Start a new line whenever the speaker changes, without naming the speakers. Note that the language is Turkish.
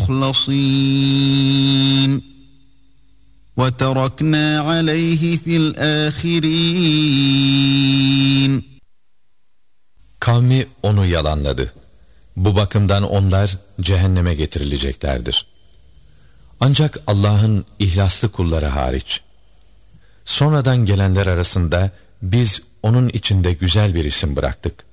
الْمُخْلَصِينَ وَتَرَكْنَا عَلَيْهِ فِي الْآخِرِينَ.
Kavmi onu yalanladı. Bu bakımdan onlar cehenneme getirileceklerdir. Ancak Allah'ın ihlaslı kulları hariç. Sonradan gelenler arasında biz onun içinde güzel bir isim bıraktık.